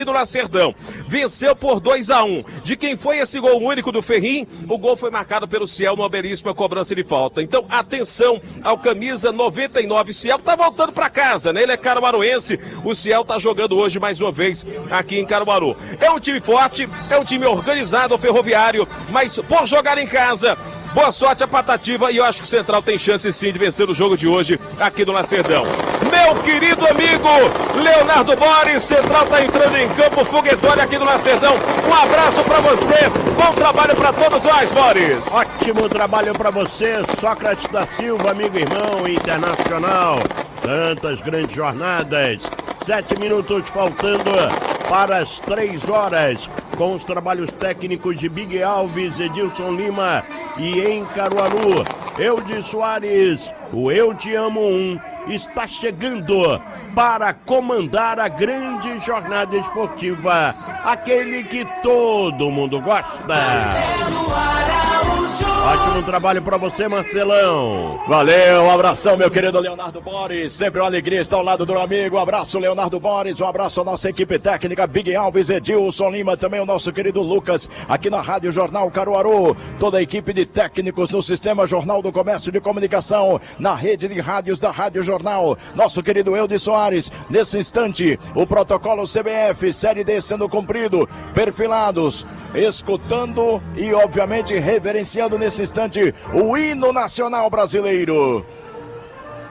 do Lacerdão, venceu por 2-1. De quem foi esse gol único do Ferrim? O gol foi marcado pelo Ciel no Obelisco, a cobrança de falta. Então, atenção ao camisa 99. Ciel tá voltando para casa, né? Ele é caruaruense. O Ciel tá jogando hoje mais uma vez aqui em Caruaru. É um time forte, é um time organizado, o Ferroviário, mas por jogar em casa, boa sorte a Patativa, e eu acho que o Central tem chance sim de vencer o jogo de hoje aqui do Lacerdão. Meu querido amigo Leonardo Boris, Central tá entrando em campo foguetório aqui do Lacerdão. Um abraço para você, bom trabalho para todos nós, Boris. Ótimo trabalho para você, Sócrates da Silva, amigo irmão internacional. Tantas grandes jornadas, 7 minutos faltando para as 3 horas, com os trabalhos técnicos de Big Alves, Edilson Lima e em Caruaru, Eudes Soares, o Eu Te Amo 1, está chegando para comandar a grande jornada esportiva, aquele que todo mundo gosta. Ótimo trabalho para você, Marcelão. Valeu, um abração, meu querido Leonardo Boris. Sempre uma alegria estar ao lado do amigo. Um abraço, Leonardo Boris. Um abraço à nossa equipe técnica, Big Alves, Edilson Lima, também o nosso querido Lucas, aqui na Rádio Jornal Caruaru. Toda a equipe de técnicos no Sistema Jornal do Comércio de Comunicação, na rede de rádios da Rádio Jornal. Nosso querido Eudes Soares. Nesse instante, o protocolo CBF, Série D sendo cumprido, perfilados, escutando e, obviamente, reverenciando nesse instante o hino nacional brasileiro.